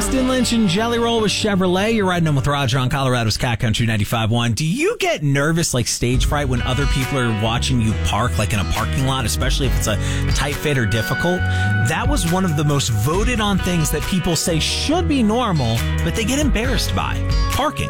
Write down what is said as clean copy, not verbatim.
Austin Lynch and Jelly Roll with Chevrolet. You're riding them with Roger on Colorado's Cat Country 95.1. Do you get nervous, like stage fright, when other people are watching you park, like in a parking lot, especially if it's a tight fit or difficult? That was one of the most voted on things that people say should be normal, but they get embarrassed by. Parking.